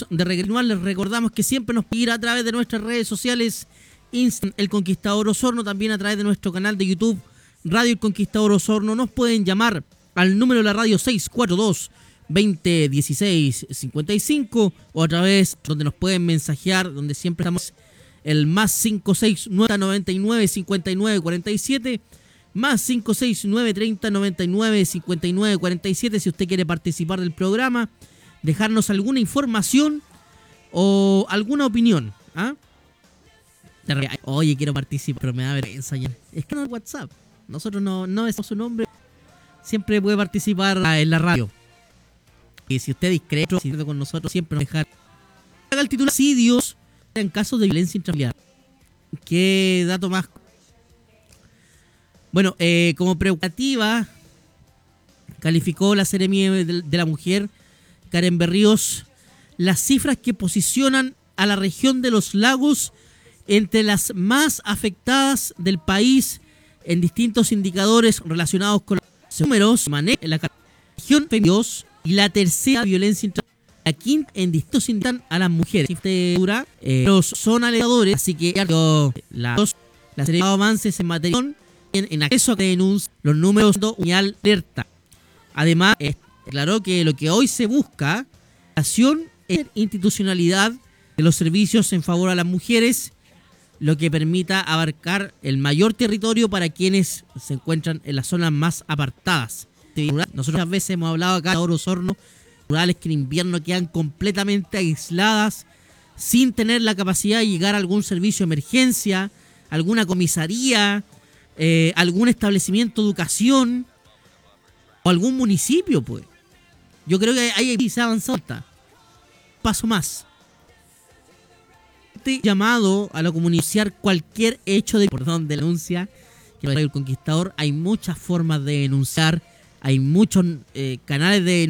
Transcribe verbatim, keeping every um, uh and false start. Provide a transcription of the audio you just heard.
de regreso, les recordamos que siempre nos pueden ir a través de nuestras redes sociales, Instagram, El Conquistador Osorno, también a través de nuestro canal de YouTube, Radio El Conquistador Osorno. Nos pueden llamar al número de la radio seis cuatro dos, veinte dieciséis cincuenta y cinco o a través donde nos pueden mensajear, donde siempre estamos, el más cinco seis nueve noventa y nueve cincuenta y nueve cuarenta y siete, más cinco seis nueve treinta noventa y nueve cincuenta y nueve cuarenta y siete, si usted quiere participar del programa, dejarnos alguna información o alguna opinión. ¿Ah? Oye, quiero participar, pero me da vergüenza ya. Es que no es WhatsApp. Nosotros no, no decimos su nombre. Siempre puede participar en la radio. Y si usted es discreto, si está con nosotros, siempre nos deja. Haga el titular: suicidios en casos de violencia intrafamiliar. ¿Qué dato más? Bueno, eh, como preocupativa, calificó la Seremi de, de la Mujer, Karen Berríos, las cifras que posicionan a la región de los lagos entre las más afectadas del país en distintos indicadores relacionados con los números, en la región femeninos y la tercera violencia intrafamiliar. La quinta en distintos indican a las mujeres. Eh, los son alertadores, así que la, los la serie de avances en materia en, en acceso a denuncias, los números de unidad alerta. Además, eh, declaró que lo que hoy se busca es la institucionalidad de los servicios en favor a las mujeres, lo que permita abarcar el mayor territorio para quienes se encuentran en las zonas más apartadas. Nosotros muchas veces hemos hablado acá de Osorno, rurales que en invierno quedan completamente aisladas, sin tener la capacidad de llegar a algún servicio de emergencia, alguna comisaría, eh, algún establecimiento de educación o algún municipio, pues. Yo creo que ahí se ha avanzado. Paso más. Este llamado a la comunicar cualquier hecho de perdón de denuncia que el Conquistador. Hay muchas formas de denunciar, hay muchos eh, canales de